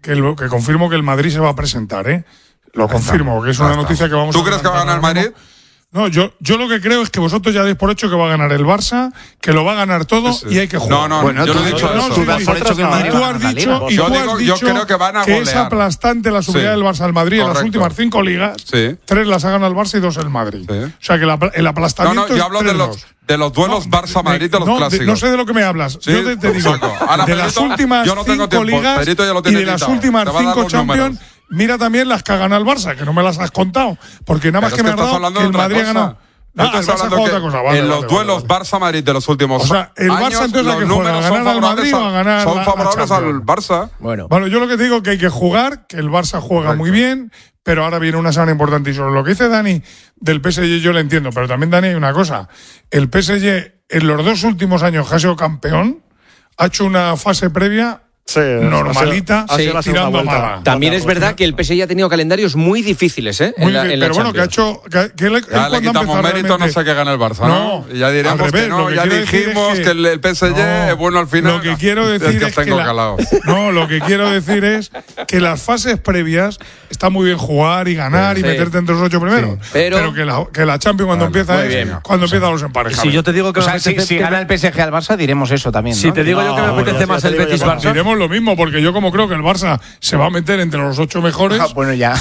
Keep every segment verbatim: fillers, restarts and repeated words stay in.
que, lo, que confirmo que el Madrid se va a presentar, ¿eh? Lo confirmo, que es una noticia que vamos a... ¿Tú crees que va a ganar el Madrid? No, yo, yo lo que creo es que vosotros ya dais por hecho que va a ganar el Barça, que lo va a ganar todo sí. y hay que jugar. No, no, bueno, yo no he dicho no, eso. Tú das por hecho que el Madrid tú has dicho, y tú has dicho yo creo que, van a que es aplastante la superioridad sí. del Barça al Madrid. Correcto. En las últimas cinco ligas, sí. tres las ha ganado el Barça y dos el Madrid. Sí. O sea que la, el aplastamiento no, no, yo hablo de los, de los duelos no, Barça-Madrid de los no, clásicos. De, no sé de lo que me hablas. Sí, yo te, te digo, Ahora, de Perito, las últimas yo no tengo cinco tiempo. ligas Perito ya lo y tiene de las quitado. últimas cinco Champions, mira también las que ha ganado el Barça, que no me las has contado, porque nada más que me has dado que el Madrid ha ganado. No, no, estás hablando otra cosa. Vale, en los vale, duelos vale. Barça-Madrid de los últimos años. O sea, el Barça entonces los que números juega, son al Madrid a, o a ganar son la, favorables la al Barça. Bueno. bueno, yo lo que te digo es que hay que jugar, que el Barça juega Correcto. muy bien, pero ahora viene una semana importante. Y sobre lo que dice Dani del P S G yo lo entiendo, pero también Dani hay una cosa. El P S G en los dos últimos años que ha sido campeón, ha hecho una fase previa Sí, normalita, ha sido, ha sido tirando mala. También es verdad que el P S G ha tenido calendarios muy difíciles, ¿eh? Muy en la, bien, en pero la bueno, que ha hecho. Que, que él, ya le quitamos mérito, no sé qué gana el Barça, ¿no? ¿no? Ya diremos revés, que no, ya dijimos es que, que el P S G no, es bueno al final. Lo que quiero decir es que, es que la, no, lo que quiero decir es que las fases previas está muy bien jugar y ganar sí, y meterte entre los ocho primeros, sí, pero, pero que, la, que la Champions cuando bueno, empieza es cuando o sea, empiezan los emparejados. Si yo te digo que o sea, si, si gana el P S G al Barça diremos eso también. Si te digo yo que me apetece más el Betis Barça, diremos lo mismo porque yo como creo que el Barça se va a meter entre los ocho mejores. Ah, bueno, ya.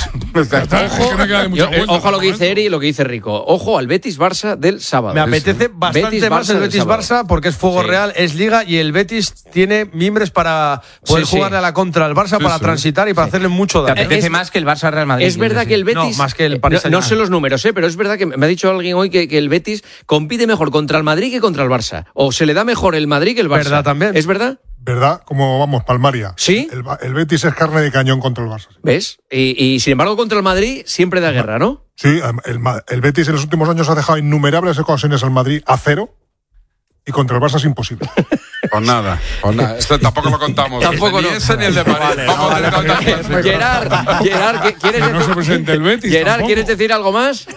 Ojo, ojo a lo que dice Eri y lo que dice Rico. Ojo al Betis Barça del sábado. Me apetece bastante Betis más el Betis Barça porque es fuego sí. real, es liga y el Betis tiene mimbres para poder sí, jugarle sí. a la contra al Barça, sí, para sí. transitar y para sí. hacerle mucho daño. Me apetece es, más que el Barça Real Madrid. Es verdad que el Betis. No, más que el Paris no, no sé los números, ¿eh? Pero es verdad que me ha dicho alguien hoy que, que el Betis compite mejor contra el Madrid que contra el Barça. O se le da mejor el Madrid que el Barça. ¿Verdad también? ¿Es verdad? ¿Verdad? Como vamos, palmaria. ¿Sí? El, el Betis es carne de cañón contra el Barça. ¿Ves? Y, y sin embargo contra el Madrid siempre da guerra, ¿no? Sí, el, el Betis en los últimos años ha dejado innumerables ocasiones al Madrid a cero y contra el Barça es imposible. Pues nada, pues nada. Esto tampoco lo contamos. Tampoco ni no. ese ni el de Madrid. Vale, Vamos vale, vale, vale, vale. Gerard, Gerard, ¿quieres no se presente el Betis? Gerard, tampoco. ¿quieres decir algo más?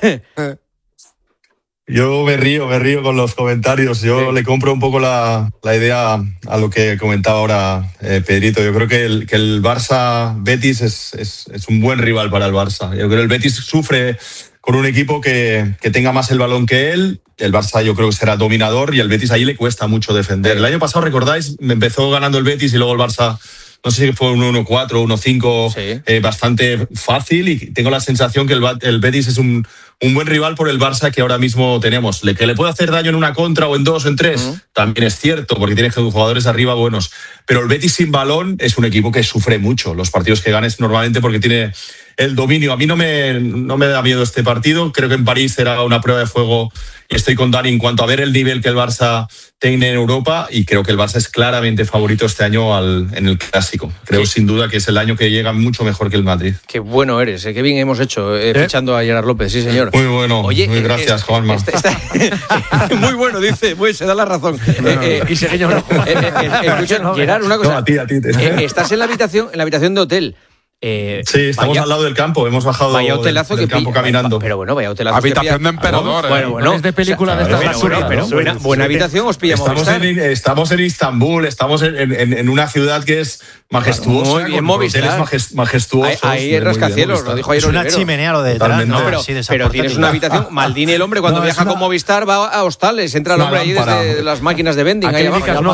Yo me río, me río con los comentarios. Yo sí. le compro un poco la, la idea a lo que comentaba ahora eh, Pedrito. Yo creo que el, que el Barça-Betis es, es, es un buen rival para el Barça. Yo creo que el Betis sufre con un equipo que, que tenga más el balón que él. El Barça yo creo que será dominador y el Betis ahí le cuesta mucho defender. El año pasado, ¿recordáis? Me empezó ganando el Betis y luego el Barça... No sé si fue un uno cuatro, uno cinco, sí. eh, bastante fácil y tengo la sensación que el, el Betis es un, un buen rival por el Barça que ahora mismo tenemos. Le, que le puede hacer daño en una contra o en dos o en tres, uh-huh. también es cierto, porque tiene jugadores arriba buenos. Pero el Betis sin balón es un equipo que sufre mucho. Los partidos que ganes normalmente porque tiene el dominio. A mí no me, no me da miedo este partido. Creo que en París será una prueba de fuego. Estoy con Dani en cuanto a ver el nivel que el Barça tiene en Europa y creo que el Barça es claramente favorito este año al, en el Clásico. Creo sí. sin duda que es el año que llega mucho mejor que el Madrid. Qué bueno eres, ¿eh? Qué bien hemos hecho eh, ¿Eh? fichando a Gerard López, sí señor. Muy bueno, Oye, muy gracias, eh, Juanma. Está, está, muy bueno, dice, muy, se da la razón. No, no, eh, no. Y señor, no. Eh, eh, escucha, Gerard, una cosa. No, a ti, a ti. Te... Eh, estás en la habitación, en la habitación de hotel. Eh, sí, estamos vaya, al lado del campo, hemos bajado vaya hotelazo del, del que campo pilla, caminando. Pero bueno, vaya hotelazo. Habitación de emperador. Ah, bueno, bueno, es de película o sea, de estas pero, bueno, pero buena, buena habitación os pilla estamos Movistar. En, estamos en Istambul, estamos en, en, en una ciudad que es majestuosa. Muy bien, Movistar. Majestuosos. Ahí hay rascacielos, lo dijo ayer. Es una chimenea lo de detrás. No, pero, sí, pero tienes una habitación. Maldini, el hombre, cuando no, viaja una... con Movistar va a hostales, entra el hombre ahí desde las máquinas de vending. Ahí abajo.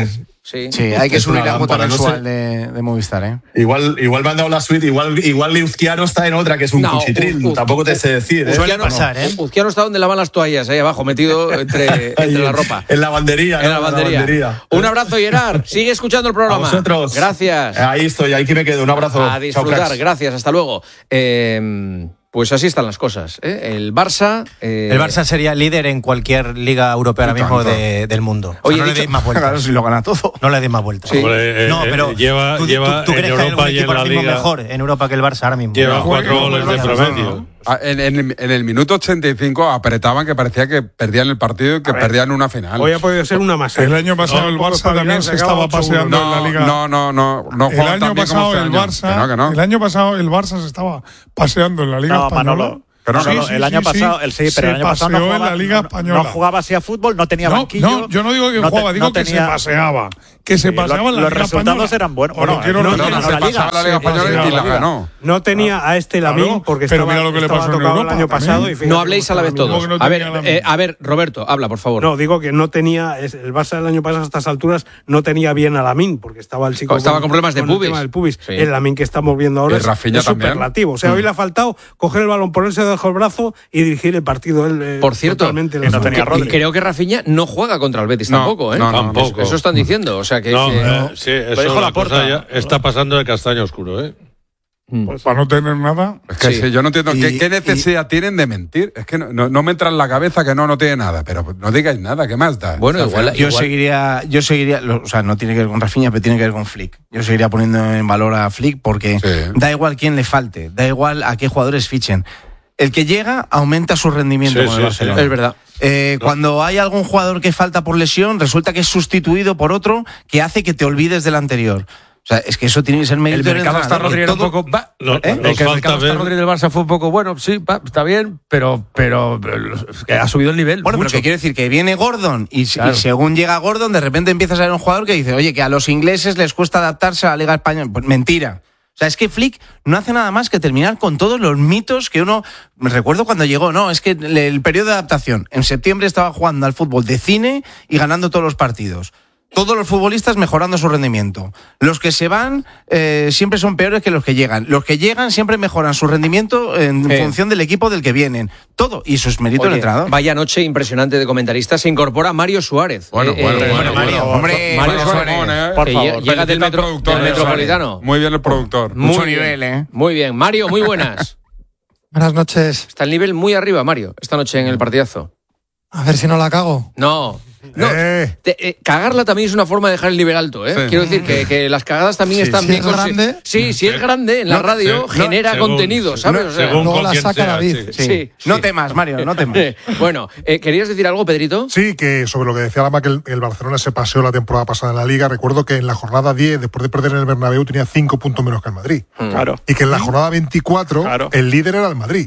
Sí, sí, hay que subir la cuota mensual no sé. de, de Movistar, ¿eh? Igual, igual me han dado la suite, igual, igual Uzquiano está en otra, que es un no, cuchitril. Uz, Uz, Tampoco te sé decir. ¿eh? Uzquiano, pasar, ¿eh? Uzquiano está donde lavan las toallas, ahí abajo, metido entre, entre la ropa. En la bandería. En la bandería. La bandería. Un abrazo, Gerard. Sigue escuchando el programa. A vosotros. Gracias. Ahí estoy, ahí que me quedo. Un abrazo. A disfrutar. Chao, gracias. Hasta luego. Eh... Pues así están las cosas, ¿eh? El Barça... Eh... El Barça sería líder en cualquier liga europea ahora mismo de, del mundo. Oye, o sea, no dicho... le deis más vueltas. Claro, si lo gana todo. No le deis más vueltas. Sí. Hombre, eh, no, pero lleva, ¿tú, lleva tú, tú crees en que Europa hay un y en equipo la mismo Liga mejor en Europa que el Barça ahora mismo? Lleva no, cuatro goles de promedio. No, no. En, en, en el minuto ochenta y cinco apretaban que parecía que perdían el partido y que perdían una final. Hoy ha podido ser una masacre. El año pasado no, el Barça también se estaba paseando no, en la Liga. No, no, no. no el año pasado el Barça, que no, que no. el año pasado el Barça se estaba paseando en la Liga no, española. Manolo. Pero no, no, no, sí, el año sí, pasado, sí, el sí, pero el año pasado no jugaba, en la Liga no, española. No jugaba así a fútbol, no tenía no, banquillo. No, yo no digo que no jugaba, te, digo no que tenía... se paseaba, que se pasaban los resultados eran buenos. Bueno, no, no, no, no, se pasaba la Liga Española y la ganó. No tenía a este Lamine porque pero estaba, mira lo que le estaba pasó en tocado Europa el año pasado. Y no habléis a la vez todos. No a ver, eh, a ver, Roberto, habla, por favor. No, digo que no tenía, el Barça del año pasado a estas alturas no tenía bien a Lamine porque estaba el chico estaba con, con problemas de con pubis. El, tema del pubis. Sí. El Lamine que estamos viendo ahora es, es superlativo. O sea, mm. hoy le ha faltado coger el balón, ponerse debajo del brazo y dirigir el partido. Él, eh, por cierto, totalmente no tenía que, creo que Rafinha no juega contra el Betis no, tampoco, ¿eh? No, no, tampoco. Eso, eso están diciendo. O sea que. No, que... Eh, sí, eso la cosa ya está pasando de castaño oscuro, ¿eh? Pues para no tener nada. Es que sí. Sí, yo no entiendo. Y, ¿qué, ¿Qué necesidad y, tienen de mentir? Es que no, no, no me entra en la cabeza que no, no tiene nada. Pero no digáis nada, ¿qué más da? Bueno, igual, yo igual. seguiría, yo seguiría, o sea, no tiene que ver con Rafinha, pero tiene que ver con Flick. Yo seguiría poniendo en valor a Flick porque sí. da igual quién le falte, da igual a qué jugadores fichen. El que llega aumenta su rendimiento sí, con el sí, Barcelona. sí. Es verdad. Eh, no. Cuando hay algún jugador que falta por lesión, resulta que es sustituido por otro que hace que te olvides del anterior. O sea, es que eso tiene que ser mérito el mercado hasta Rodri era un poco va, no, ¿eh? el que el mercado hasta Rodri del Barça fue un poco bueno, sí, va, está bien, pero pero, pero ha subido el nivel. Bueno, mucho. pero que quiere decir que viene Gordon y, claro. y según llega Gordon, de repente empiezas a ver un jugador que dice, oye, que a los ingleses les cuesta adaptarse a la Liga Española. Pues mentira. O sea, es que Flick no hace nada más que terminar con todos los mitos que uno... Me recuerdo cuando llegó, no, es que el, el periodo de adaptación. En septiembre estaba jugando al fútbol de cine y ganando todos los partidos. Todos los futbolistas mejorando su rendimiento. Los que se van eh, siempre son peores que los que llegan. Los que llegan siempre mejoran su rendimiento en sí. función del equipo del que vienen. Todo. Y eso es mérito del entrenador. Vaya noche impresionante de comentaristas. Se incorpora Mario Suárez. Bueno, eh, bueno, eh, bueno, Mario, bueno. Hombre, Mario Suárez. Simón, eh, por favor. Llega del, metro, productor, del Metropolitano. Muy bien el productor. Muy Mucho bien. nivel, ¿eh? Muy bien. Mario, muy buenas. Buenas noches. Está el nivel muy arriba, Mario, esta noche en el partidazo. A ver si no la cago. No. No, eh. te, eh, cagarla también es una forma de dejar el nivel alto, ¿eh? Sí. Quiero decir que, que las cagadas también sí, están si bien. Es grande, sí, si sí es grande en la no, radio sí, genera según, contenido, ¿sabes? No, o sea, luego la saca David. Sí. Sí, sí. No temas, Mario, no temas. Bueno, eh, ¿querías decir algo, Pedrito? Sí, que sobre lo que decía Lama, que el, el Barcelona se paseó la temporada pasada en la Liga. Recuerdo que en la jornada diez, después de perder en el Bernabéu, tenía cinco puntos menos que el Madrid. Claro. Y que en la jornada veinticuatro, claro. el líder era el Madrid.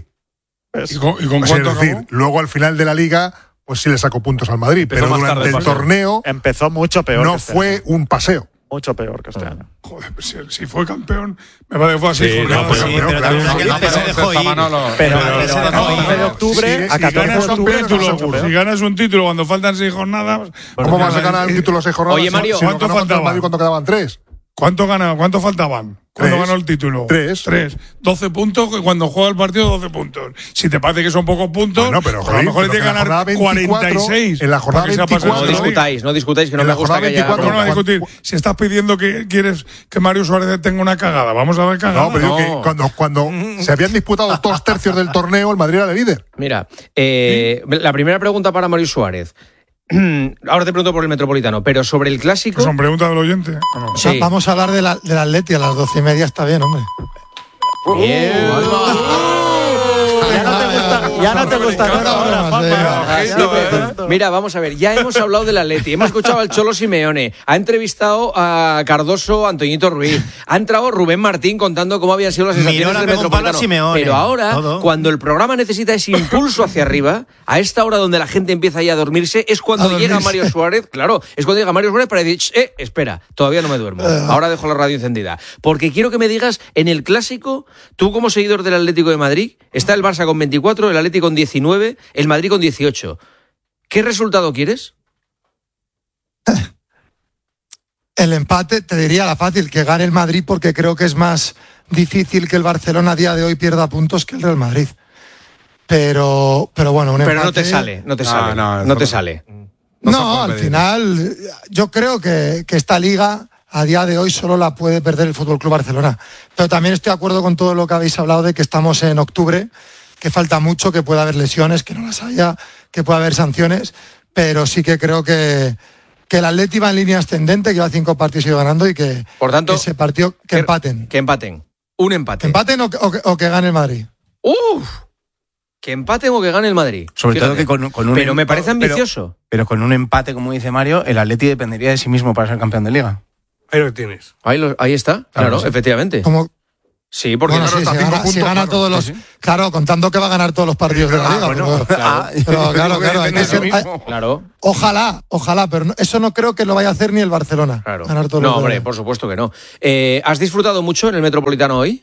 ¿Y con, y con pues cuánto es decir, acabó? luego al final de la Liga, pues sí le sacó puntos al Madrid. Empezó pero durante el torneo empezó mucho peor. No que este fue año. un paseo. Mucho peor que este oh. año. Joder, pues si, si fue campeón, me parece que fue así. Sí, jornada, no, pero, sí, pero, pero, pero, pero, pero, pero, se dejó ir. Pero a once de octubre, a catorce de octubre, título, si ganas un título cuando faltan seis jornadas, ¿cómo vas a ganar un título seis jornadas? Oye, Mario, si ¿cuánto faltaba? Madrid cuando quedaban tres. ¿Cuánto gana? ¿Cuánto faltaban? ¿Cuándo ganó el título? Tres. Tres. doce puntos, cuando juega el partido, doce puntos. Si te parece que son pocos puntos, bueno, pero, pues a lo mejor le tiene que ganar cuarenta y seis. En la jornada veinticuatro. No discutáis, no discutáis, que no en me la gusta que haya... veinticuatro, no, no, a discutir. Si estás pidiendo que quieres que Mario Suárez tenga una cagada, vamos a ver cagada. No, pero no. digo que cuando, cuando se habían disputado dos tercios del torneo, el Madrid era el líder. Mira, eh, ¿sí? La primera pregunta para Mario Suárez. Ahora te pregunto por el Metropolitano, pero sobre el clásico. Son preguntas del oyente. No? O sea, sí. Vamos a hablar de la, del Atleti a las doce y media, está bien, hombre. Bien. Ya no te gusta, ya no te gusta nada ahora, Mira, vamos a ver, ya hemos hablado del Atleti, hemos escuchado al Cholo Simeone, ha entrevistado a Cardoso Antoñito Ruiz, ha entrado Rubén Martín contando cómo habían sido las sensaciones del Metropolitano. Simeone, pero ahora, todo. Cuando el programa necesita ese impulso hacia arriba, a esta hora donde la gente empieza ya a dormirse, es cuando dormirse. llega Mario Suárez, claro, es cuando llega Mario Suárez para decir, eh, espera, todavía no me duermo, ahora dejo la radio encendida, porque quiero que me digas, en el Clásico, tú como seguidor del Atlético de Madrid, está el Barça con veinticuatro, el Atlético con diecinueve, el Madrid con dieciocho. ¿Qué resultado quieres? El empate, te diría la fácil, que gane el Madrid, porque creo que es más difícil que el Barcelona a día de hoy pierda puntos que el Real Madrid. Pero, pero bueno, un pero empate... no te sale, no te no, sale. No, no, no te sale. No, no al final, yo creo que, que esta liga a día de hoy solo la puede perder el F C Barcelona. Pero también estoy de acuerdo con todo lo que habéis hablado de que estamos en octubre, que falta mucho, que puede haber lesiones, que no las haya, que puede haber sanciones, pero sí que creo que, que el Atleti va en línea ascendente, que va cinco partidos y ganando y que, por tanto, que ese partido, que, que empaten. Que empaten. Un empate. Que empaten o que, o que, o que gane el Madrid. ¡Uf! Que empaten o que gane el Madrid. Sobre Fíjate. todo que con, con un Pero me parece ambicioso. Pero, pero con un empate, como dice Mario, el Atleti dependería de sí mismo para ser campeón de Liga. Ahí lo tienes. Ahí, lo, ahí está, claro, claro sí. efectivamente. Como Sí, porque bueno, claro, sí, está si cinco gana, puntos, si gana claro. todos los, sí, sí. claro, contando que va a ganar todos los partidos de la liga. Ah, bueno, pero, claro. pero claro, claro, hay que ser, hay, claro. Ojalá, ojalá, pero no, eso no creo que lo vaya a hacer ni el Barcelona. Claro. Ganar todos no, los hombre, de... por supuesto que no. Eh, ¿Has disfrutado mucho en el Metropolitano hoy?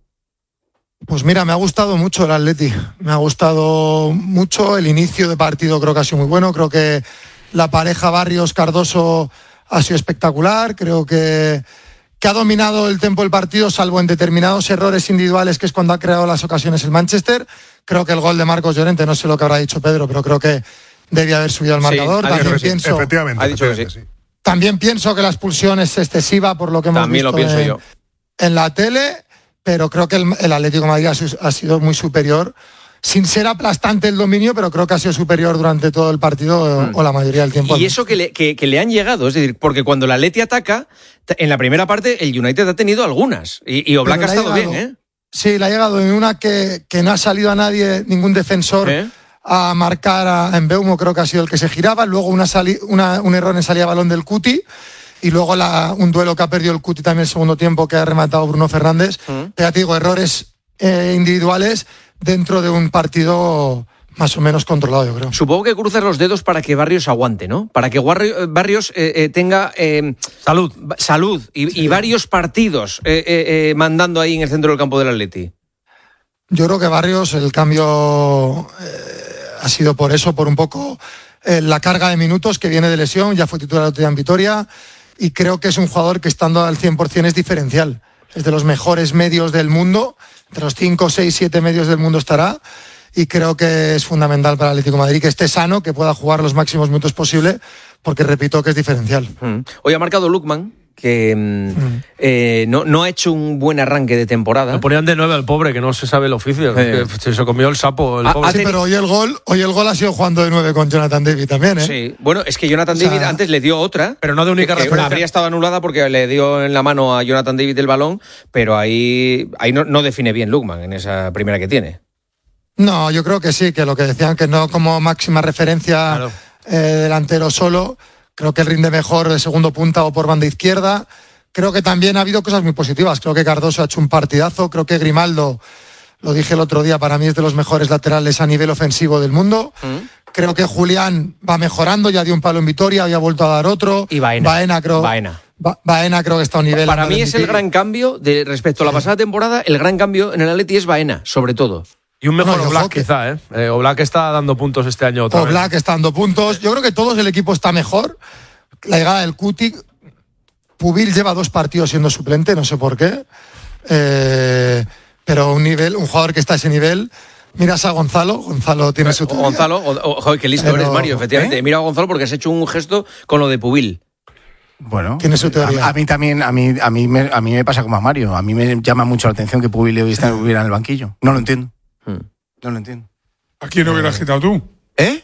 Pues mira, me ha gustado mucho el Atleti. Me ha gustado mucho el inicio de partido, creo que ha sido muy bueno. Creo que la pareja Barrios-Cardoso ha sido espectacular. Creo que que ha dominado el tiempo del partido, salvo en determinados errores individuales, que es cuando ha creado las ocasiones el Manchester. Creo que el gol de Marcos Llorente, no sé lo que habrá dicho Pedro, pero creo que debía haber subido al marcador. Sí, también dicho pienso, efectivamente, ha dicho que efectivamente, sí. sí. También pienso que la expulsión es excesiva por lo que hemos También visto lo pienso en, yo. en la tele, pero creo que el, el Atlético de Madrid ha, ha sido muy superior. Sin ser aplastante el dominio, pero creo que ha sido superior durante todo el partido mm. o la mayoría del tiempo. Y eso que le, que, que le han llegado, es decir, porque cuando el Atleti ataca, en la primera parte el United ha tenido algunas y, y Oblak ha estado llegado, bien, ¿eh? Sí, le ha llegado en una que, que no ha salido a nadie, ningún defensor ¿Eh? a marcar a, en Mbeumo, creo que ha sido el que se giraba, luego una sali, una, un error en salida de balón del Cuti y luego la, un duelo que ha perdido el Cuti también el segundo tiempo que ha rematado Bruno Fernández. Mm. Pero ya te digo, errores eh, individuales dentro de un partido más o menos controlado, yo creo. Supongo que cruzas los dedos para que Barrios aguante, ¿no? Para que Barrios eh, eh, tenga eh, salud, salud y, sí. y varios partidos eh, eh, mandando ahí en el centro del campo del Atleti. Yo creo que Barrios, el cambio eh, ha sido por eso, por un poco eh, la carga de minutos que viene de lesión, ya fue titular el otro día en Vitoria, y creo que es un jugador que estando al cien por ciento es diferencial. Es de los mejores medios del mundo, entre los cinco, seis, siete medios del mundo estará, y creo que es fundamental para el Atlético de Madrid que esté sano, que pueda jugar los máximos minutos posible, porque repito que es diferencial. Mm. Hoy ha marcado Lookman, que mm. eh, no, no ha hecho un buen arranque de temporada. Lo ponían de nueve al pobre, que no se sabe el oficio, eh. que se comió el sapo el ah, pobre. Ah, sí, pero hoy el gol, hoy el gol ha sido jugando de nueve con Jonathan David también, ¿eh? Sí, bueno, es que Jonathan o sea, David antes le dio otra, pero no de única que, referencia. Que habría estado anulada porque le dio en la mano a Jonathan David el balón, pero ahí, ahí no, no define bien Lookman en esa primera que tiene. No, yo creo que sí, que lo que decían, que no como máxima referencia claro. eh, delantero solo, creo que él rinde mejor de segundo punta o por banda izquierda. Creo que también ha habido cosas muy positivas. Creo que Cardoso ha hecho un partidazo. Creo que Grimaldo, lo dije el otro día, para mí es de los mejores laterales a nivel ofensivo del mundo. ¿Mm? Creo que Julián va mejorando, ya dio un palo en Vitoria, ya ha vuelto a dar otro. Y Baena. Baena creo, Baena. Ba- Baena creo que está a un nivel. Para mí es el gran cambio de respecto a la pasada temporada. El gran cambio en el Atleti es Baena, sobre todo. Y un mejor no, Oblak, que... quizá, ¿eh? eh Oblak está dando puntos este año otra Oblak vez. está dando puntos. Yo creo que todos el equipo está mejor. La llegada del Cuti. Pubil lleva dos partidos siendo suplente, no sé por qué. Eh, pero un nivel, un jugador que está a ese nivel. Miras a Gonzalo, Gonzalo tiene su teoría. Gonzalo, o, o, joder, qué listo pero, eres, Mario, efectivamente. ¿eh? Mira a Gonzalo porque has hecho un gesto con lo de Pubil. Bueno, tiene su teoría. A, a mí también, a mí, a mí me, a mí me pasa como a Mario. A mí me llama mucho la atención que Pubil estuviera en el banquillo. No lo entiendo. Hmm. No lo entiendo. ¿A quién no hubieras quitado tú? ¿Eh?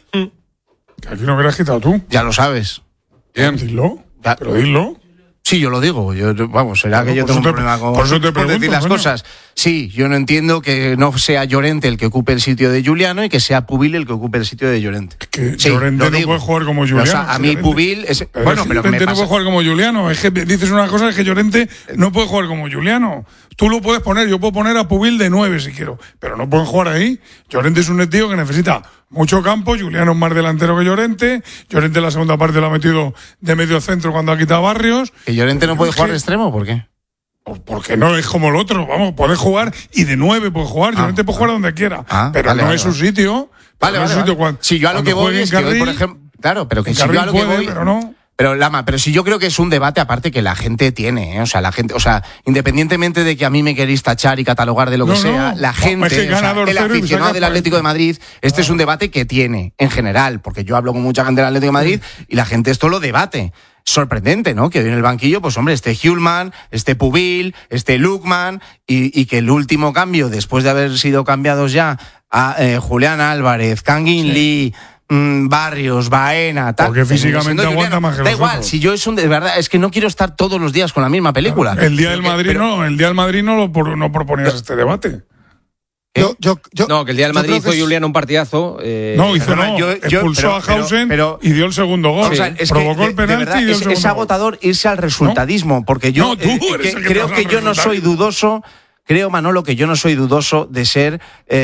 ¿A quién no hubieras quitado tú? Ya lo sabes. Bien. Dilo. Ya. Pero dilo. Sí, yo lo digo. Yo, vamos, será bueno, que yo tengo un te, problema con, por eso te pregunto, con decir las bueno. cosas. Sí, yo no entiendo que no sea Llorente el que ocupe el sitio de Juliano y que sea Pubil el que ocupe el sitio de Llorente. Que sí, Llorente no puede jugar como Juliano. O sea, a mí Llorente. Pubil es pero bueno, es que pero Llorente me no pasa. puede jugar como Juliano. Es que dices una cosa, es que Llorente no puede jugar como Juliano. Tú lo puedes poner, yo puedo poner a Pubil de nueve si quiero, pero no pueden jugar ahí. Llorente es un tío que necesita mucho campo. Juliano es más delantero que Llorente. Llorente en la segunda parte lo ha metido de medio centro cuando ha quitado Barrios. ¿Que Llorente no puede jugar de extremo? ¿Por qué? Porque no es como el otro, vamos, puede jugar y de nueve puede jugar, ah, Llorente puede jugar donde quiera, ah, pero vale, no vale, es su vale. sitio. Vale, no vale, es su sitio vale. cuando, si yo a lo que voy es que carril, hoy, por ejemplo, claro, pero que si yo a lo puede, que voy, pero no. Pero Lama, pero si yo creo que es un debate aparte que la gente tiene, ¿eh? O sea, la gente, o sea, independientemente de que a mí me queréis tachar y catalogar de lo que no, sea, no. la gente, es que o sea, el aficionado del Atlético de Madrid, este ah. es un debate que tiene en general, porque yo hablo con mucha gente del Atlético de Madrid y la gente esto lo debate. Sorprendente, ¿no? Que hoy en el banquillo, pues hombre, este Hjulman, este Pubil, este Lookman y, y que el último cambio, después de haber sido cambiados ya a eh, Julián Álvarez, Kangin sí. Lee, mmm, Barrios, Baena, tal. Porque físicamente aguanta más que Da los igual, otros. si yo es un de verdad, es que no quiero estar todos los días con la misma película. Claro, el día del pero Madrid que, pero, no, el día del Madrid no lo por, no proponías este debate. Yo, yo, yo, no, que el día del Madrid hizo es... Julián un partidazo. Eh... No, hizo pero, no. Yo, yo, expulsó pero, a Hausen pero, y dio el segundo gol. O sea, es provocó que, el penalti verdad, y dio es, el segundo es agotador gol. irse al resultadismo, ¿No? porque yo No, tú eh, eres que, el que creo que yo no soy dudoso. creo, Manolo, que yo no soy dudoso de ser...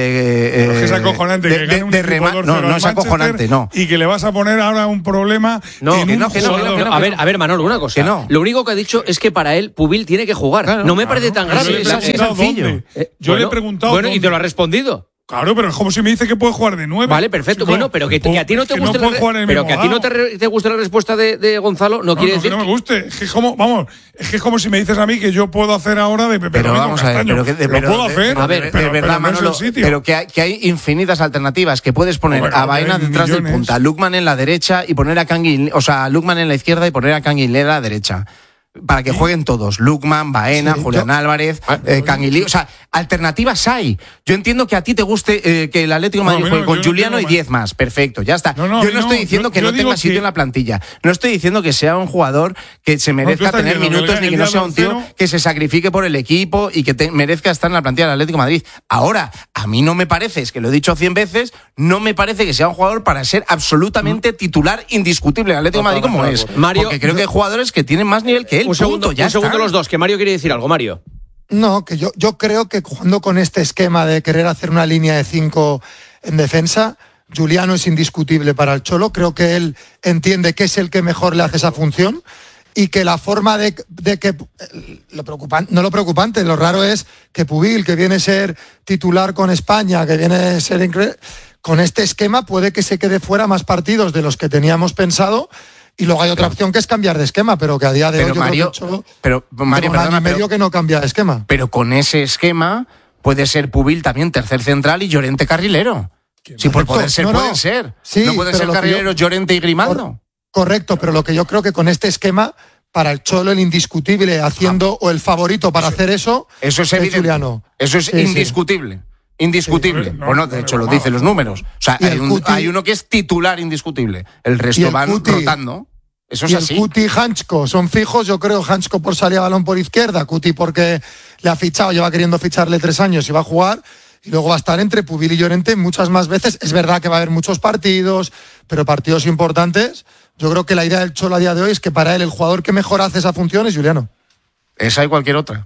Eh, es que es acojonante de, que gane un de, de rema- No, no es acojonante, no. Y que le vas a poner ahora un problema no, en que un no, que no, que no, que no. A ver, a ver, Manolo, una cosa. Que no. Lo único que ha dicho es que para él Pubil tiene que jugar. Claro, no me parece claro, tan grave. Es así sencillo. Eh, bueno, yo le he preguntado... Bueno, dónde. y te lo ha respondido. Claro, pero es como si me dice que puede jugar de nueve. Vale, perfecto. Sí, bueno, pero que, que a ti no te que guste no la, jugar en el pero mismo que a ti no te, re, te guste la respuesta de, de Gonzalo no, no quiere no, decir que no me guste. Es que es como, vamos, es que es como si me dices a mí que yo puedo hacer ahora de Pepe Pero Domingo vamos Castaño. a ver, pero que, de, lo pero, puedo de, hacer. A ver, pero, de verdad, pero, Manolo, no es el sitio. pero que hay, que hay infinitas alternativas, que puedes poner bueno, a Baena detrás millones. del punta, a Lukman en la derecha y poner a Canguil, o sea, a Lukman en la izquierda y poner a Canguilera a la derecha. Para que ¿Sí? jueguen todos, Lukman, Baena, sí, Julián yo, Álvarez, eh, Canguilí, o sea, alternativas hay. Yo entiendo que a ti te guste eh, que el Atlético de Madrid no, juegue no, con Juliano no y diez más, perfecto, ya está. No, no, yo no estoy diciendo yo, que yo no tenga sitio que... en la plantilla, no estoy diciendo que sea un jugador que se merezca tener minutos ni que no sea un tío cero. que se sacrifique por el equipo y que te, merezca estar en la plantilla del Atlético de Madrid. Ahora, a mí no me parece, es que lo he dicho cien veces, no me parece que sea un jugador para ser absolutamente titular indiscutible del Atlético de Madrid como es. Mario, porque creo que hay jugadores que tienen más nivel que él. Un segundo, punto, ya un segundo los dos, que Mario quiere decir algo, Mario. No, que yo, yo creo que jugando con este esquema de querer hacer una línea de cinco en defensa, Juliano es indiscutible para el Cholo. Creo que él entiende que es el que mejor le hace esa función y que la forma de, de que... Lo preocupante, no lo preocupante, lo raro es que Pubil, que viene a ser titular con España, que viene a ser... Incre- con este esquema puede que se quede fuera más partidos de los que teníamos pensado. Y luego hay otra opción que es cambiar de esquema, pero que a día de pero hoy Mario, yo creo que pero Mario, un año perdona, y medio pero, que no cambia de esquema. Pero con ese esquema puede ser Pubil también tercer central y Llorente carrilero. Sí, por poder ser, no, no. pueden ser. Sí, no pueden ser carrileros yo, Llorente y Grimaldo. Correcto, pero lo que yo creo que con este esquema, para el Cholo el indiscutible haciendo, ah, o el favorito para eso, hacer eso, eso es, es evidente. Juliano. Eso es sí, indiscutible. Sí. Indiscutible. Sí, no, bueno, de hecho, lo dicen los números. O sea, hay, un, Cuti, hay uno que es titular indiscutible. El resto el van Cuti, rotando. Eso es y así. El Cuti y Hanchko son fijos. Yo creo Hanchko por salir a balón por izquierda. Cuti porque le ha fichado, lleva queriendo ficharle tres años y va a jugar. Y luego va a estar entre Pubil y Llorente muchas más veces. Es verdad que va a haber muchos partidos, pero partidos importantes. Yo creo que la idea del Cholo a día de hoy es que para él el jugador que mejor hace esa función es Juliano. Esa y cualquier otra.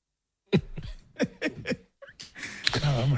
Nada, hombre.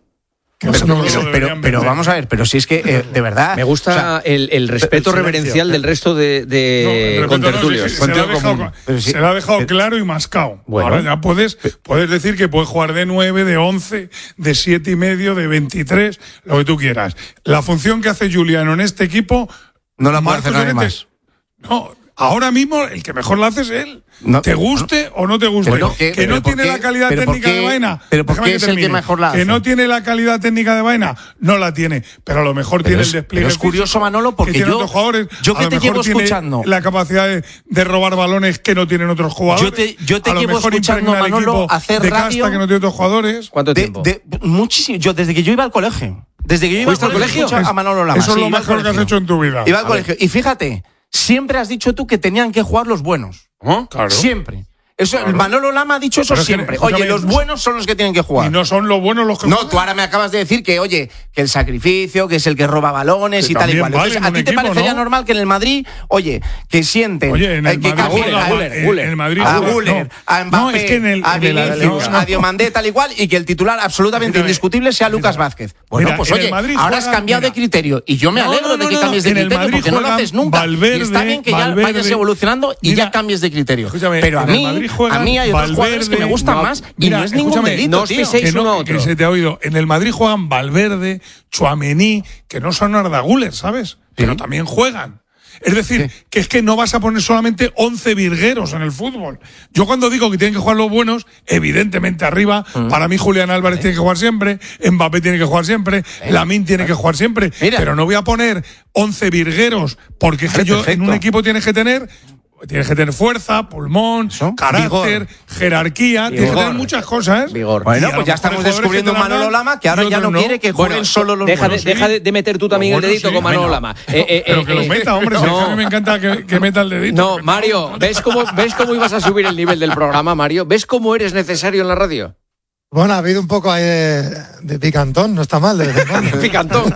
Pero, pero, pero, pero, pero vamos a ver, pero si es que, eh, de verdad... Me gusta o sea, el, el respeto el reverencial del resto de, de no, contertulios. No, se, se, se, dejado, sí. se lo ha dejado claro y mascado. Bueno. Ahora ya puedes, puedes decir que puedes jugar de nueve, de once, de siete y medio, de veintitrés, lo que tú quieras. La función que hace Juliano en este equipo... No la puede hacer nadie más. No, ahora mismo el que mejor la hace es él. No, te guste no. o no te guste. Pero, que pero, no tiene qué, la calidad técnica de Baena. Pero ¿por qué es el que mejor la hace? Que no tiene la calidad técnica de Baena, no la tiene. Pero a lo mejor pero tiene es, el despliegue. Pero es curioso, Manolo, porque que yo, otros jugadores, yo que te llevo escuchando. La capacidad de, de robar balones que no tienen otros jugadores. Yo te, yo te a llevo escuchando, Manolo, hacer de radio. Casta que no tiene otros jugadores. ¿Cuánto tiempo? De, de, muchísimo. Yo, desde que yo iba al colegio. Desde que yo iba al colegio, colegio a Manolo Lama. Eso es sí, lo mejor que has hecho en tu vida. Iba al colegio. Y fíjate, siempre has dicho tú que tenían que jugar los buenos. ¿Oh? Claro. Siempre. Eso, claro. Manolo Lama ha dicho eso pero siempre. Que, oye, los buenos son los que tienen que jugar. Y no son los buenos los que No, juegan. Tú ahora me acabas de decir que, oye, que el sacrificio, que es el que roba balones que y tal y cual. Vale Entonces, ¿a ti te equipo, parecería ¿no? normal que en el Madrid, oye, que sienten... Oye, en el que Madrid juega a Guller, Guller, en el Madrid a Guller, no. a Mbappé, no, es que en el, a en el, Vinicius, no, no. a Diomandé, tal y cual, y que el titular absolutamente mira, indiscutible sea mira, Lucas Vázquez. Bueno, mira, pues oye, ahora juega, has cambiado mira. de criterio y yo me no, alegro no, no, de que no, cambies de criterio porque no lo haces nunca. Valverde, y está bien que ya vayas evolucionando y ya cambies de criterio. Pero a mí, a mí hay otros jugadores que me gustan más y no es ningún delito, tío. Que no, que se te ha oído. En el Madrid juegan Valverde, Tchouaméni, que no son Arda Güler, ¿sabes? Pero también juegan. Es decir, sí. que es que no vas a poner solamente once virgueros en el fútbol. Yo cuando digo que tienen que jugar los buenos, evidentemente arriba, mm. para mí Julián Álvarez ¿Eh? tiene que jugar siempre, Mbappé tiene que jugar siempre, ¿Eh? Lamine tiene ¿Eh? que jugar siempre. Mira. Pero no voy a poner once virgueros, porque es que yo en un equipo tienes que tener... Tienes que tener fuerza, pulmón, ¿Eso? carácter, vigor. jerarquía, vigor. tienes que tener muchas cosas. Vigor. Bueno, pues ya estamos descubriendo Manolo Lama, que ahora ya no, no quiere que jueguen bueno, solo los deja buenos. De, deja de, de meter tú también bueno, el dedito sí. con Manolo bueno. Lama. Eh, eh, pero eh, que lo meta, hombre, no. si a mí me encanta que, que meta el dedito. No, Mario, ¿ves cómo, ¿ves cómo ibas a subir el nivel del programa, Mario? ¿Ves cómo eres necesario en la radio? Bueno, ha habido un poco ahí de, de picantón, no está mal. De picantón.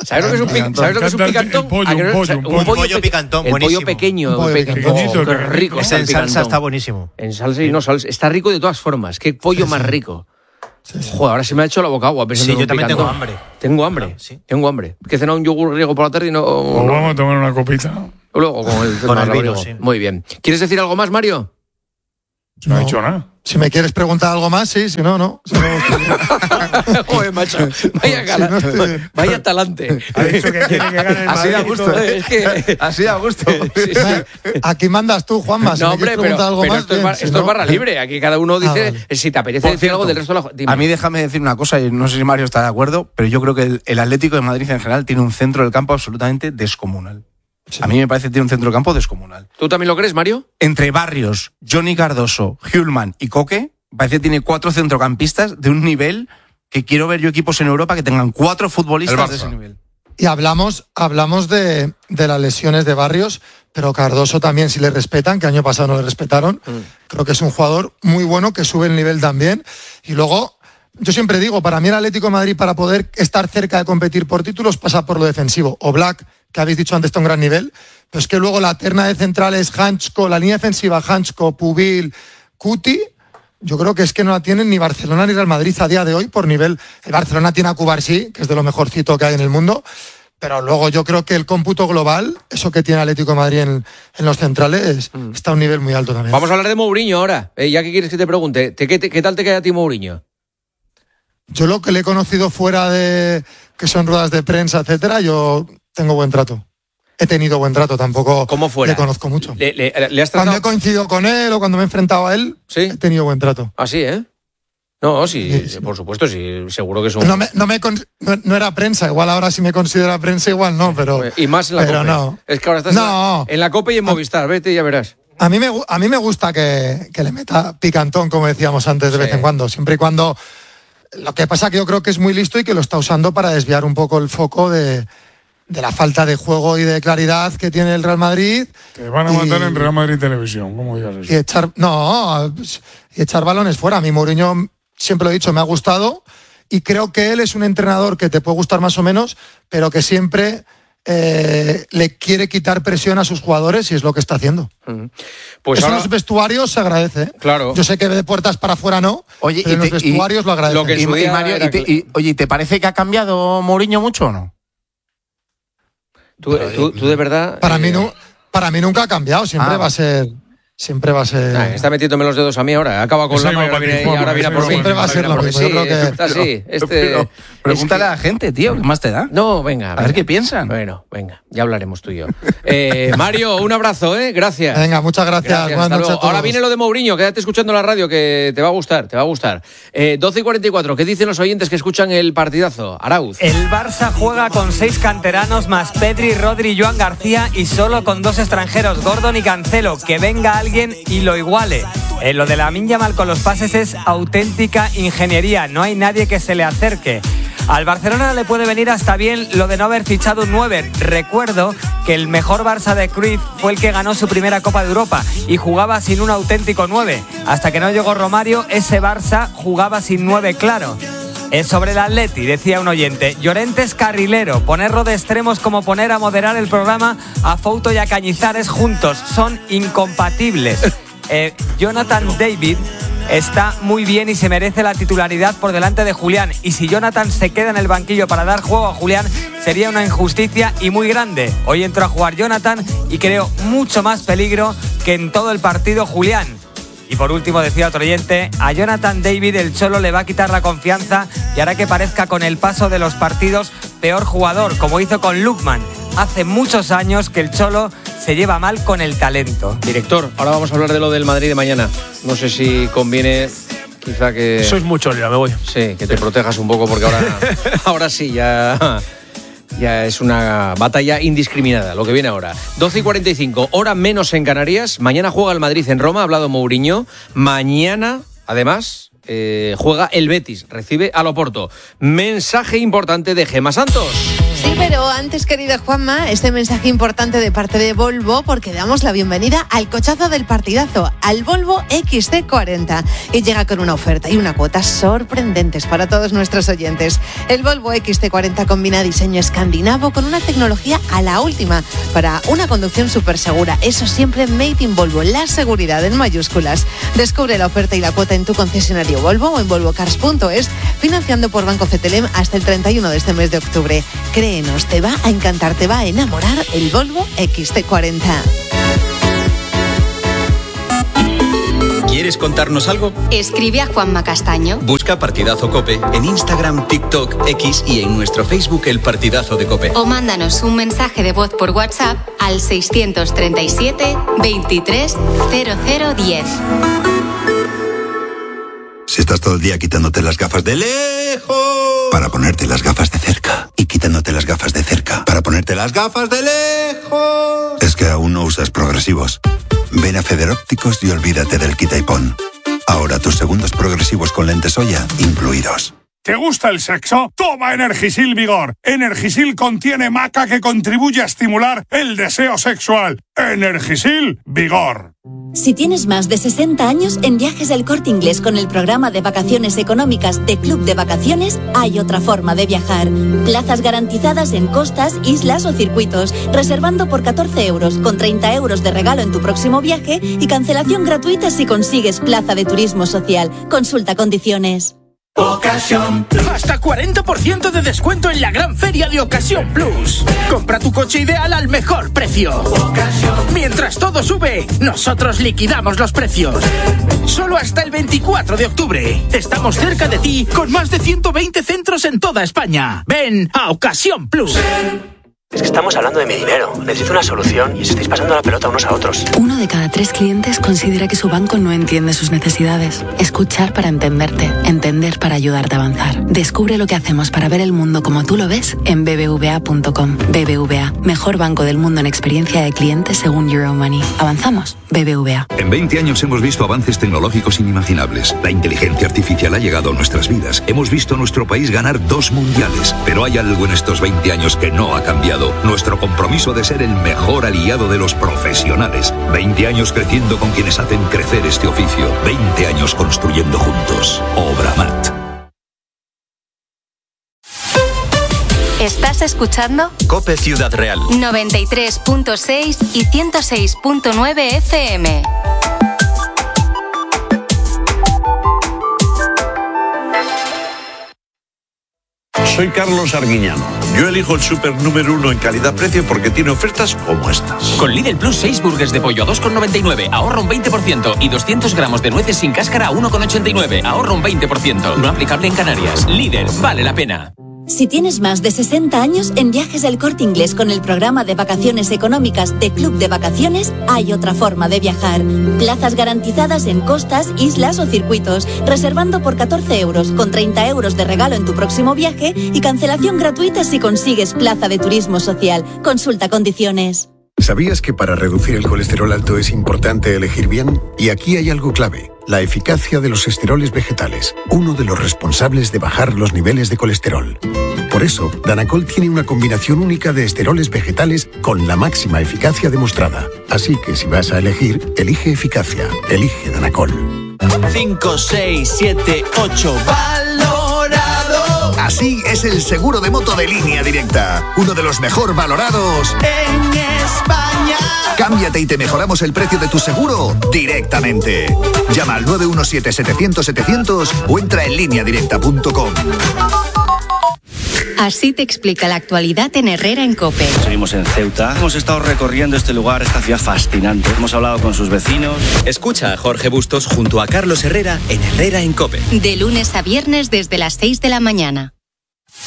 ¿Sabes lo que es un, pic, ¿sabes lo que es un picantón? Un pollo, un pollo, un pollo, un pollo picantón, el buenísimo. pollo pequeño, un pollo pequeñito, pequeñito, qué rico. Ese en salsa está buenísimo. En salsa y no salsa. Está rico de todas formas. Qué pollo sí, más sí. rico. Sí, sí. Joder, ahora se me ha hecho la boca agua. Sí, yo también tengo hambre. Tengo hambre, sí. Tengo hambre. Que he cenado un yogur griego por la tarde y no... O no. vamos a tomar una copita. Luego con el, con el vino, sí. Muy bien. ¿Quieres decir algo más, Mario? No, no he dicho nada. Si me quieres preguntar algo más, sí, si no, no. Si no Joder, macho. Vaya cara. Si no estoy... Vaya talante. Ha dicho que quiere que gane el Así da gusto. Es que... Así da gusto. Sí, sí. Aquí mandas tú, Juanma. Si no, me hombre, quieres preguntar pero, algo pero más, esto, es, bien, bar, si esto no, es barra libre. Aquí cada uno dice, ah, vale. Si te apetece Por decir cierto, algo del resto de la... Dime. A mí déjame decir una cosa, y no sé si Mario está de acuerdo, pero yo creo que el, el Atlético de Madrid en general tiene un centro del campo absolutamente descomunal. Sí. A mí me parece que tiene un centro del campo descomunal. ¿Tú también lo crees, Mario? Entre Barrios, Johnny Cardoso, Hjulman y Coque, parece que tiene cuatro centrocampistas de un nivel que quiero ver yo equipos en Europa que tengan cuatro futbolistas de ese nivel. Y hablamos, hablamos de, de las lesiones de Barrios, pero Cardoso también, si le respetan, que año pasado no le respetaron, mm. creo que es un jugador muy bueno que sube el nivel también. Y luego, yo siempre digo, para mí el Atlético de Madrid, para poder estar cerca de competir por títulos, pasa por lo defensivo. O Black, que habéis dicho antes, está a un gran nivel, pero es que luego la terna de centrales, Hanchko, la línea defensiva, Hanchko, Pubil, Cuti, yo creo que es que no la tienen ni Barcelona ni Real Madrid a día de hoy por nivel. El Barcelona tiene a Cubarsí, que es de lo mejorcito que hay en el mundo, pero luego yo creo que el cómputo global, eso que tiene Atlético de Madrid en, en los centrales, mm. está a un nivel muy alto también. Vamos a hablar de Mourinho ahora. Eh, ya que quieres que te pregunte, ¿qué, qué, qué tal te queda a ti Mourinho? Yo lo que le he conocido fuera de que son ruedas de prensa, etcétera, yo tengo buen trato. He tenido buen trato, tampoco ¿Cómo fuera? Le conozco mucho. ¿Le, le, le has tratado? Cuando he coincidido con él o cuando me he enfrentado a él, ¿sí? He tenido buen trato. ¿Ah, sí, eh? No, sí, sí, sí. Por supuesto, sí, seguro que es un... No, me, no, me, no, no era prensa, igual ahora si me considera prensa, igual no, pero... Y más en la pero COPE. No. Es que ahora estás no. en, la, en la COPE y en Movistar, vete y ya verás. A mí me, a mí me gusta que, que le meta picantón, como decíamos antes, de sí. vez en cuando, siempre y cuando... Lo que pasa que yo creo que es muy listo y que lo está usando para desviar un poco el foco de... de la falta de juego y de claridad que tiene el Real Madrid. Te van a matar y, en Real Madrid Televisión, ¿cómo digas eso? Y echar, no, y echar balones fuera. A mí Mourinho, siempre lo he dicho, me ha gustado y creo que él es un entrenador que te puede gustar más o menos, pero que siempre eh, le quiere quitar presión a sus jugadores y es lo que está haciendo. Uh-huh. Pues eso ahora... en los vestuarios se agradece. ¿eh? Claro. Yo sé que de puertas para afuera no, oye, pero y en te, los vestuarios y, lo agradece. Lo que y, y, Mario, y te, y, oye, ¿te parece que ha cambiado Mourinho mucho o no? Tú, tú, tú de verdad... Para, eh... mí no, para mí nunca ha cambiado, siempre ah. va a ser... Siempre va a ser... Ah, está metiéndome los dedos a mí ahora. Acaba con la mano y ahora viene, ahora viene por mí. Siempre va a ser lo mismo. Sí, yo creo que... está así. Este, pero, pregúntale es que... a la gente, tío, ¿qué más te da? No, venga. A venga. ver qué piensan. Bueno, venga, ya hablaremos tú y yo. Eh, Mario, un abrazo, ¿eh? Gracias. Venga, muchas gracias. gracias Buenas noches a todos. Ahora viene lo de Mourinho, quédate escuchando la radio que te va a gustar, te va a gustar. Eh, doce y cuarenta y cuatro, ¿qué dicen los oyentes que escuchan el partidazo? Arauz. El Barça juega con seis canteranos más Pedri, Rodri y Joan García y solo con dos extranjeros, Gordon y Cancelo. Que venga alguien y lo iguale. Eh, lo de Lamine Yamal con los pases es auténtica ingeniería. No hay nadie que se le acerque. Al Barcelona le puede venir hasta bien lo de no haber fichado un nueve. Recuerdo que el mejor Barça de Cruyff fue el que ganó su primera Copa de Europa y jugaba sin un auténtico nueve. Hasta que no llegó Romario, ese Barça jugaba sin nueve claro. Es sobre el Atleti, decía un oyente. Llorente es carrilero. Ponerlo de extremos como poner a moderar el programa a Fouto y a Cañizares juntos. Son incompatibles. Eh, Jonathan David está muy bien y se merece la titularidad por delante de Julián. Y si Jonathan se queda en el banquillo para dar juego a Julián, sería una injusticia y muy grande. Hoy entró a jugar Jonathan y creo mucho más peligro que en todo el partido Julián. Y por último, decía otro oyente, a Jonathan David el Cholo le va a quitar la confianza y hará que parezca con el paso de los partidos peor jugador, como hizo con Lookman. Hace muchos años que el Cholo se lleva mal con el talento. Director, ahora vamos a hablar de lo del Madrid de mañana. No sé si conviene quizá que... Sois muchos ya, me voy. Sí, que te protejas un poco porque ahora, ahora sí, ya... Ya es una batalla indiscriminada lo que viene ahora. doce y cuarenta y cinco, hora menos en Canarias. Mañana juega el Madrid en Roma, ha hablado Mourinho. Mañana, además, eh, juega el Betis, recibe al Oporto. Mensaje importante de Gemma Santos. Sí, pero antes, querida Juanma, este mensaje importante de parte de Volvo, porque damos la bienvenida al cochazo del partidazo, al Volvo equis ce cuarenta. Y llega con una oferta y una cuota sorprendentes para todos nuestros oyentes. El Volvo equis ce cuarenta combina diseño escandinavo con una tecnología a la última para una conducción súper segura. Eso siempre made in Volvo, la seguridad en mayúsculas. Descubre la oferta y la cuota en tu concesionario Volvo o en volvo cars punto es, financiando por Banco Cetelem hasta el treinta y uno de este mes de octubre. Créenos, te va a encantar, te va a enamorar el Volvo equis ce cuarenta. ¿Quieres contarnos algo? Escribe a Juanma Castaño. Busca Partidazo COPE en Instagram, TikTok, X y en nuestro Facebook El Partidazo de COPE. O mándanos un mensaje de voz por WhatsApp al seiscientos treinta y siete, veintitrés, cero cero diez. Si estás todo el día quitándote las gafas de lejos para ponerte las gafas de cerca y quitándote las gafas de cerca para ponerte las gafas de lejos, es que aún no usas progresivos. Ven a Federópticos y olvídate del quita y pon. Ahora tus segundos progresivos con lentes Oya incluidos. ¿Te gusta el sexo? Toma Energisil Vigor. Energisil contiene maca que contribuye a estimular el deseo sexual. Energisil Vigor. Si tienes más de sesenta años, en Viajes El Corte Inglés con el programa de vacaciones económicas de Club de Vacaciones, hay otra forma de viajar. Plazas garantizadas en costas, islas o circuitos, reservando por catorce euros, con treinta euros de regalo en tu próximo viaje y cancelación gratuita si consigues plaza de turismo social. Consulta condiciones. Ocasión Plus. Hasta cuarenta por ciento de descuento en la gran feria de Ocasión Plus. Compra tu coche ideal al mejor precio. Ocasión. Mientras todo sube, nosotros liquidamos los precios. Solo hasta el veinticuatro de octubre. Estamos cerca de ti con más de ciento veinte centros en toda España. Ven a Ocasión Plus. Es que estamos hablando de mi dinero. Necesito una solución y os estáis pasando la pelota unos a otros. Uno de cada tres clientes considera que su banco no entiende sus necesidades. Escuchar para entenderte. Entender para ayudarte a avanzar. Descubre lo que hacemos para ver el mundo como tú lo ves en b b v a punto com. B B V A, mejor banco del mundo en experiencia de clientes según Euromoney. ¿Avanzamos? B B V A. En veinte años hemos visto avances tecnológicos inimaginables. La inteligencia artificial ha llegado a nuestras vidas. Hemos visto a nuestro país ganar dos mundiales. Pero hay algo en estos veinte años que no ha cambiado. Nuestro compromiso de ser el mejor aliado de los profesionales. veinte años creciendo con quienes hacen crecer este oficio. veinte años construyendo juntos. Obramat. ¿Estás escuchando? COPE Ciudad Real. noventa y tres punto seis y ciento seis punto nueve F M. Soy Carlos Arguiñano. Yo elijo el súper número uno en calidad-precio porque tiene ofertas como estas. Con Lidl Plus, seis burgers de pollo a dos con noventa y nueve, ahorra un veinte por ciento. Y doscientos gramos de nueces sin cáscara a uno con ochenta y nueve, ahorra un veinte por ciento. No aplicable en Canarias. Lidl, vale la pena. Si tienes más de sesenta años, en Viajes El Corte Inglés con el programa de vacaciones económicas de Club de Vacaciones, hay otra forma de viajar. Plazas garantizadas en costas, islas o circuitos, reservando por catorce euros, con treinta euros de regalo en tu próximo viaje y cancelación gratuita si consigues plaza de turismo social. Consulta condiciones. ¿Sabías que para reducir el colesterol alto es importante elegir bien? Y aquí hay algo clave, la eficacia de los esteroles vegetales, uno de los responsables de bajar los niveles de colesterol. Por eso, Danacol tiene una combinación única de esteroles vegetales con la máxima eficacia demostrada. Así que si vas a elegir, elige eficacia, elige Danacol. cinco, seis, siete, ocho, valorado. Así es el seguro de moto de Línea Directa, uno de los mejor valorados en España. Cámbiate y te mejoramos el precio de tu seguro directamente. Llama al nueve uno siete, setecientos, setecientos o entra en línea directa punto com. Así te explica la actualidad en Herrera en COPE. Seguimos en Ceuta. Hemos estado recorriendo este lugar, esta ciudad fascinante. Hemos hablado con sus vecinos. Escucha a Jorge Bustos junto a Carlos Herrera en Herrera en COPE. De lunes a viernes desde las seis de la mañana.